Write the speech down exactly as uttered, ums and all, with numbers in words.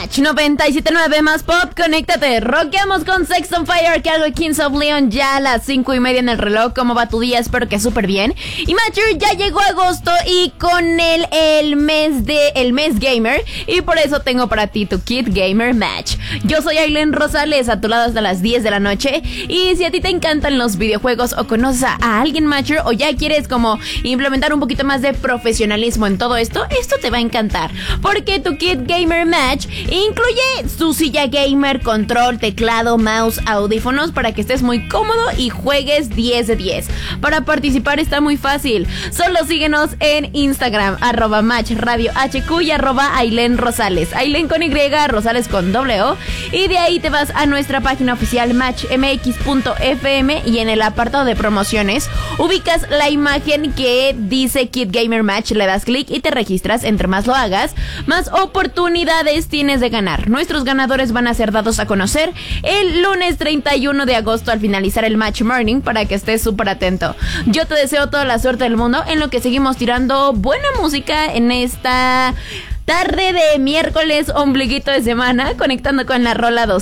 Match noventa y siete punto nueve más pop, conéctate. Rockeamos con Sex on Fire, que algo Kings of Leon ya a las cinco y media en el reloj. ¿Cómo va tu día? Espero que súper bien. Y Matcher, ya llegó agosto y con él el mes de el mes gamer. Y por eso tengo para ti tu Kid Gamer Match. Yo soy Aileen Rosales, a tu lado hasta las diez de la noche. Y si a ti te encantan los videojuegos o conoces a, a alguien Matcher, o ya quieres como implementar un poquito más de profesionalismo en todo esto, esto te va a encantar. Porque tu Kid Gamer Match incluye su silla gamer, control, teclado, mouse, audífonos para que estés muy cómodo y juegues diez de diez. Para participar está muy fácil. Solo síguenos en Instagram, arroba Match Radio H Q y arroba Aileen Rosales. Aileen con Y, Rosales con doble O. Y de ahí te vas a nuestra página oficial match m x punto f m y en el apartado de promociones ubicas la imagen que dice Kid Gamer Match, le das clic y te registras. Entre más lo hagas, más oportunidades tienes de ganar. Nuestros ganadores van a ser dados a conocer el lunes treinta y uno de agosto al finalizar el Match Morning, para que estés súper atento. Yo te deseo toda la suerte del mundo en lo que seguimos tirando buena música en esta tarde de miércoles, ombliguito de semana, conectando con la rola